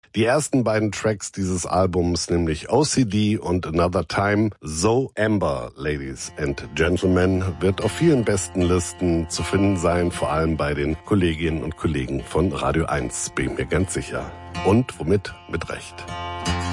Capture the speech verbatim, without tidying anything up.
Die ersten beiden Tracks dieses Albums, nämlich O C D und Another Time, So Amber, Ladies and Gentlemen, wird auf vielen besten Listen zu finden sein, vor allem bei den Kolleginnen und Kollegen von Radio eins, bin ich mir ganz sicher. Und womit? Mit Recht.